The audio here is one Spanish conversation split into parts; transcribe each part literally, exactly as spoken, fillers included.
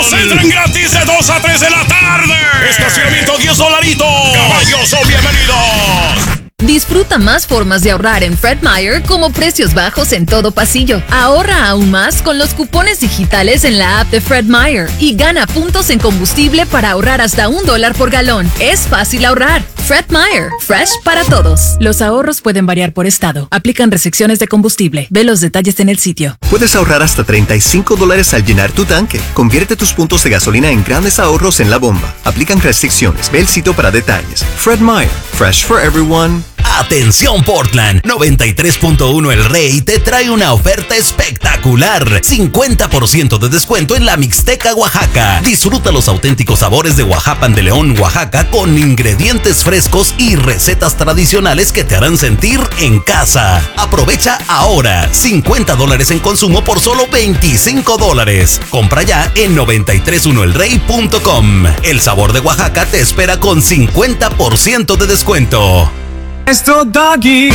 Entren gratis de dos a tres de la tarde. Estacionamiento diez dolaritos. Caballos son bienvenidos. Disfruta más formas de ahorrar en Fred Meyer como precios bajos en todo pasillo. Ahorra aún más con los cupones digitales en la app de Fred Meyer y gana puntos en combustible para ahorrar hasta un dólar por galón. Es fácil ahorrar. Fred Meyer, fresh para todos. Los ahorros pueden variar por estado. Aplican restricciones de combustible. Ve los detalles en el sitio. Puedes ahorrar hasta treinta y cinco dólares al llenar tu tanque. Convierte tus puntos de gasolina en grandes ahorros en la bomba. Aplican restricciones. Ve el sitio para detalles. Fred Meyer, fresh for everyone. Atención Portland, noventa y tres punto uno El Rey te trae una oferta espectacular. cincuenta por ciento de descuento en la Mixteca Oaxaca. Disfruta los auténticos sabores de Oaxacan de León, Oaxaca, con ingredientes frescos y recetas tradicionales que te harán sentir en casa. Aprovecha ahora, cincuenta dólares en consumo por solo veinticinco dólares. Compra ya en noventa y tres uno el rey punto com. El sabor de Oaxaca te espera con cincuenta por ciento de descuento. Maestro Doggy.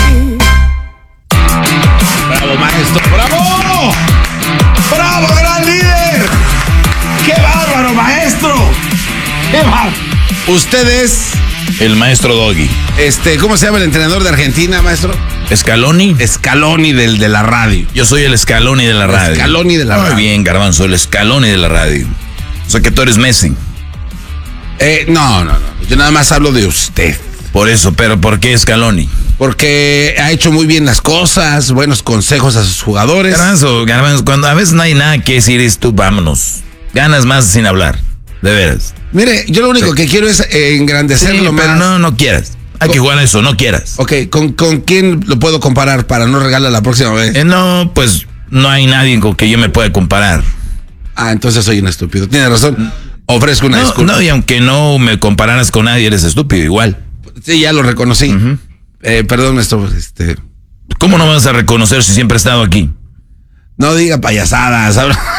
Bravo, maestro, bravo. Bravo, gran líder. Qué bárbaro, maestro. Qué bárbaro. Usted es el maestro Doggy. Este, ¿cómo se llama el entrenador de Argentina, maestro? Scaloni. Scaloni del de la radio. Yo soy el Scaloni de la radio. Scaloni de la Muy radio. Muy bien, Garbanzo, el Scaloni de la radio. O sea que tú eres Messi. Eh, no, no, no. Yo nada más hablo de usted. Por eso, pero ¿por qué Scaloni? Porque ha hecho muy bien las cosas, buenos consejos a sus jugadores. Garbanzo, Garbanzo, cuando a veces no hay nada que decir, es tú, vámonos. Ganas más sin hablar, de veras. Mire, yo lo único sí. que quiero es eh, engrandecerlo sí, más. Pero no, no quieras. Hay que jugar a eso, no quieras. Ok, ¿con, ¿con quién lo puedo comparar para no regalar la próxima vez? Eh, no, pues no hay nadie con que yo me pueda comparar. Ah, entonces soy un estúpido. Tienes razón. Ofrezco una no, disculpa. No, y aunque no me compararas con nadie, eres estúpido igual. Sí, ya lo reconocí. Uh-huh. eh, perdón, esto, este... ¿Cómo no vas a reconocer si siempre he estado aquí? No diga payasadas.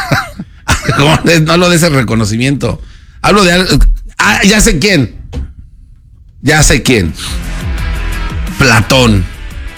No lo des el reconocimiento. Hablo de... Ah, ya sé quién. Ya sé quién. Platón.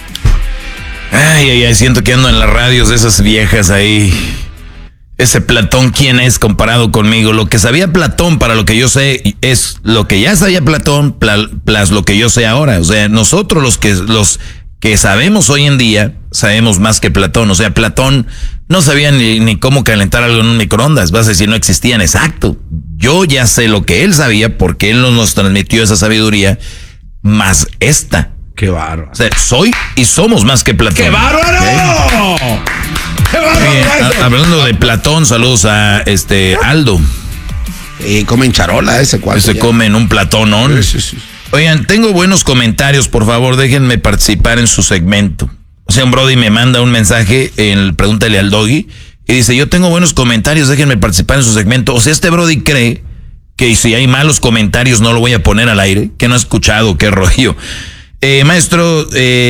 Ay, ay, ay, siento que ando en las radios de esas viejas ahí. Ese Platón, ¿quién es comparado conmigo? Lo que sabía Platón para lo que yo sé es lo que ya sabía Platón plus lo que yo sé ahora. O sea, nosotros los que los que sabemos hoy en día sabemos más que Platón. O sea, Platón no sabía ni, ni cómo calentar algo en un microondas. Vas a decir, no existían. Exacto. Yo ya sé lo que él sabía porque él nos transmitió esa sabiduría más esta. ¡Qué bárbaro! O sea, soy y somos más que Platón. ¡Qué bárbaro! ¿Okay? ¡Qué bárbaro! Bien, a, hablando de Platón, saludos a este Aldo. Eh, comen charola ese cuarto. Se comen un platónón. Sí, sí, sí. Oigan, tengo buenos comentarios, por favor, déjenme participar en su segmento. O sea, un brody me manda un mensaje en el Pregúntale al Doggy y dice, yo tengo buenos comentarios, déjenme participar en su segmento. O sea, este brody cree que si hay malos comentarios no lo voy a poner al aire, que no ha escuchado, qué rollo. Eh, maestro,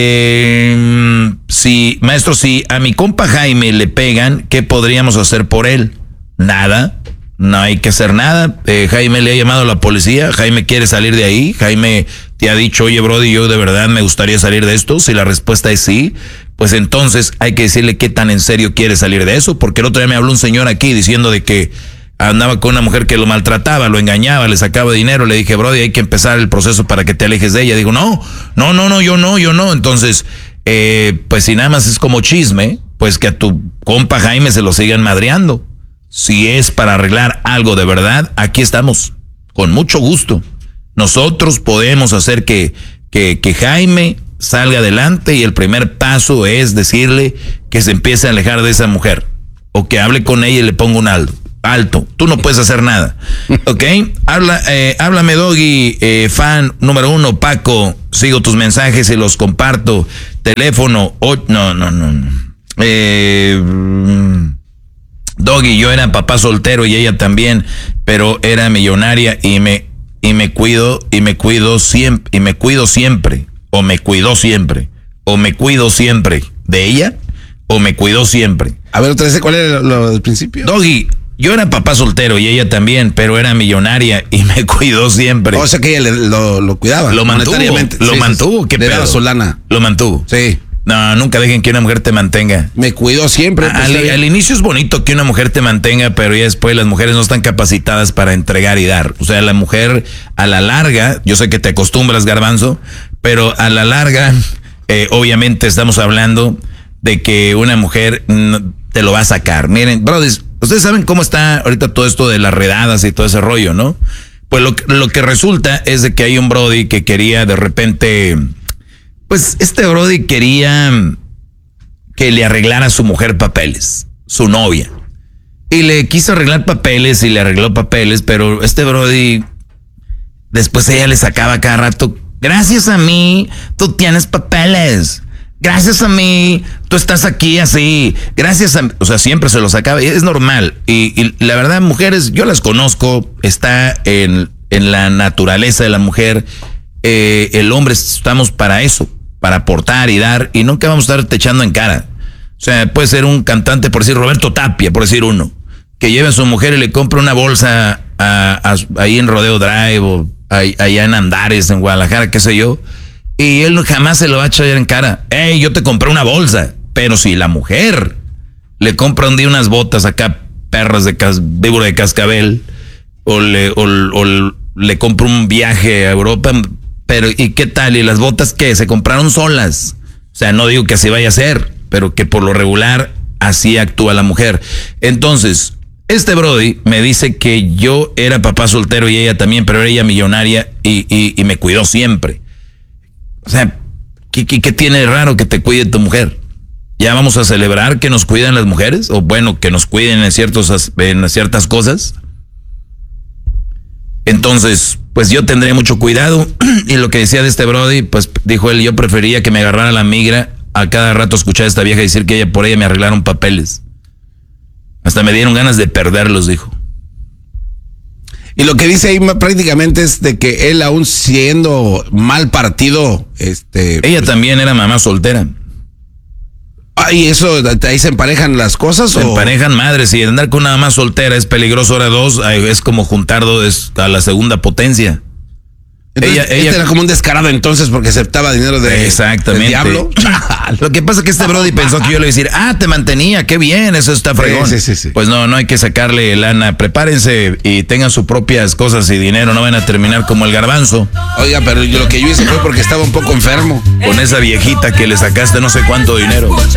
eh, si, maestro, si a mi compa Jaime le pegan, ¿qué podríamos hacer por él? Nada, no hay que hacer nada. Eh, Jaime le ha llamado a la policía, Jaime quiere salir de ahí, Jaime te ha dicho, oye brody, yo de verdad me gustaría salir de esto. Si la respuesta es sí, pues entonces hay que decirle qué tan en serio quiere salir de eso, porque el otro día me habló un señor aquí diciendo de que andaba con una mujer que lo maltrataba, lo engañaba, le sacaba dinero. Le dije, brody, hay que empezar el proceso para que te alejes de ella. Digo, no, no, no, no, yo no, yo no. Entonces, eh, pues si nada más es como chisme, pues que a tu compa Jaime se lo sigan madreando. Si es para arreglar algo de verdad, aquí estamos, con mucho gusto. Nosotros podemos hacer que, que, que Jaime salga adelante y el primer paso es decirle que se empiece a alejar de esa mujer o que hable con ella y le ponga un alto. Alto, tú no puedes hacer nada, ¿ok? Habla, eh, háblame Doggy, eh, fan número uno, Paco, sigo tus mensajes y los comparto, teléfono, oh, no, no, no, eh, Doggy, yo era papá soltero y ella también, pero era millonaria y me, y me cuido, y me cuido siempre, y me cuido siempre, o me cuidó siempre, o me cuido siempre, ¿de ella? O me cuidó siempre. A ver, otra vez, ¿cuál era lo, lo del principio? Doggy, yo era papá soltero y ella también, pero era millonaria y me cuidó siempre. O sea que ella le, lo, lo cuidaba. Lo mantuvo, lo sí, mantuvo, sí, ¿qué le pedo? daba su lana. Lo mantuvo. Sí. No, nunca dejen que una mujer te mantenga. Me cuido siempre. Pues, al, al inicio es bonito que una mujer te mantenga, pero ya después las mujeres no están capacitadas para entregar y dar. O sea, la mujer a la larga, yo sé que te acostumbras, Garbanzo, pero a la larga, eh, obviamente estamos hablando de que una mujer te lo va a sacar. Miren, brothers, ustedes saben cómo está ahorita todo esto de las redadas y todo ese rollo, ¿no? Pues lo, lo que resulta es de que hay un brody que quería de repente... Pues este brody quería que le arreglara a su mujer papeles, su novia. Y le quiso arreglar papeles y le arregló papeles, pero este brody, después ella le sacaba cada rato, gracias a mí, tú tienes papeles. Gracias a mí, tú estás aquí así. Gracias a... O sea, siempre se lo sacaba. Es normal. Y, y la verdad, mujeres, yo las conozco, está en, en la naturaleza de la mujer. Eh, el hombre estamos para eso, para aportar y dar, y nunca vamos a estar te echando en cara. O sea, puede ser un cantante, por decir Roberto Tapia, por decir uno, que lleve a su mujer y le compre una bolsa a, a, ahí en Rodeo Drive o a, allá en Andares, en Guadalajara, qué sé yo, y él jamás se lo va a echar en cara. Hey, yo te compré una bolsa. Pero si la mujer le compra un día unas botas acá, perras de cas, víbora de cascabel, o le, o, o le compra un viaje a Europa... Pero, ¿y qué tal? ¿Y las botas qué? Se compraron solas. O sea, no digo que así vaya a ser, pero que por lo regular así actúa la mujer. Entonces, este brody me dice que yo era papá soltero y ella también, pero era ella millonaria y, y, y me cuidó siempre. O sea, ¿qué, qué, qué tiene de raro que te cuide tu mujer? ¿Ya vamos a celebrar que nos cuidan las mujeres? O bueno, que nos cuiden en, ciertos, en ciertas cosas. Entonces, pues yo tendré mucho cuidado. Y lo que decía de este brody, pues dijo él, yo prefería que me agarrara la migra a cada rato escuchar a esta vieja decir que ella por ella me arreglaron papeles. Hasta me dieron ganas de perderlos, dijo. Y lo que dice ahí prácticamente es de que él, aún siendo mal partido, este... Ella pues, también era mamá soltera. Ah, ¿y eso, ahí se emparejan las cosas? Se o? emparejan madres, y andar con una mamá soltera es peligroso. Ahora dos, es como juntar dos a la segunda potencia. Entonces, ella, ella este era como un descarado entonces porque aceptaba dinero de, exactamente. del diablo. Lo que pasa es que este brody pensó que yo le iba a decir, ah, te mantenía, qué bien, eso está fregón. Sí, sí, sí, sí. Pues no, no hay que sacarle lana. Prepárense y tengan sus propias cosas y dinero, no van a terminar como el Garbanzo. Oiga, pero yo, lo que yo hice fue porque estaba un poco enfermo. Con esa viejita que le sacaste no sé cuánto dinero.